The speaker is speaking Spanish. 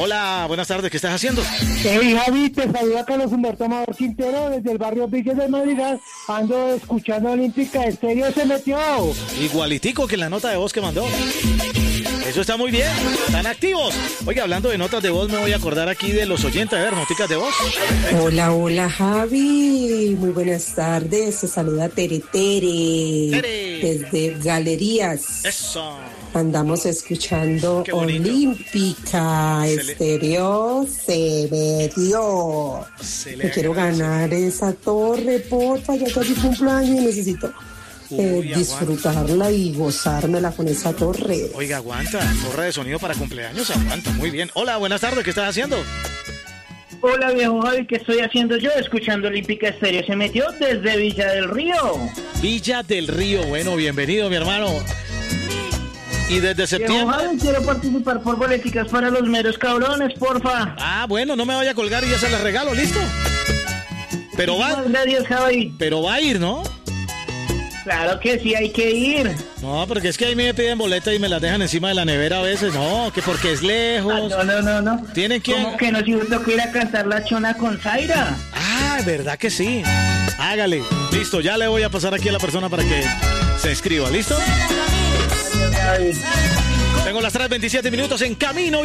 Hola, buenas tardes, ¿qué estás haciendo? Hey Javi, te saluda Carlos Humberto Amador Quintero desde el barrio Villas de Madrigal. Ando escuchando Olímpica Estéreo, se metió. Igualitico que en la nota de voz que mandó. Eso está muy bien, están activos. Oiga, hablando de notas de voz, me voy a acordar aquí de los oyentes. A ver, noticas de voz. Hola, hola Javi, muy buenas tardes. Se saluda Tere desde Galerías. Eso. Andamos escuchando Olímpica Estéreo, se metió. Me quiero ganar esa torre, porfa, ya casi cumpleaños y necesito disfrutarla y gozármela con esa torre. Oiga, aguanta, torre de sonido para cumpleaños, aguanta, muy bien. Hola, buenas tardes, ¿qué estás haciendo? Hola viejo Javi, ¿qué estoy haciendo yo? Escuchando Olímpica Estéreo, se metió desde Villa del Río. Villa del Río, bueno, bienvenido mi hermano. Y desde septiembre... Viejo Javi, quiero participar por boleticas para los meros cabrones, porfa. Ah, bueno, no me vaya a colgar y ya se las regalo, ¿listo? Pero va... Gracias, Javi. Pero va a ir, ¿no? Claro que sí, hay que ir. No, porque es que ahí me piden boleta y me las dejan encima de la nevera a veces. No, que porque es lejos. No. ¿Tienen que...? ¿Cómo que no? Si usted quiere ir a cantar La Chona con Zaira. Ah, verdad que sí. Hágale. Listo, ya le voy a pasar aquí a la persona para que se inscriba. ¿Listo? Tengo las 3:27 en camino.